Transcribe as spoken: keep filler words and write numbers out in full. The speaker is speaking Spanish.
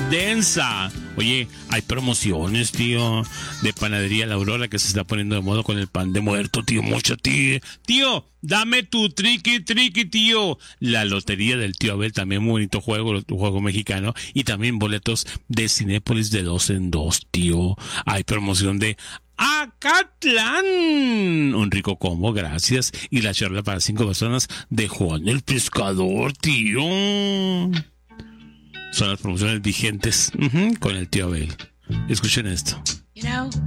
densa. Oye, hay promociones, tío, de Panadería La Aurora que se está poniendo de moda con el pan de muerto, tío, mucho, tío. Tío, dame tu triqui, triqui, tío. La lotería del tío Abel, también muy bonito juego, juego mexicano. Y también boletos de Cinépolis de dos en dos, tío. Hay promoción de Acatlán, un rico combo, gracias. Y la charla para cinco personas de Juan el Pescador, tío. Son las promociones vigentes uh-huh, con el tío Abel. Escuchen esto. You know,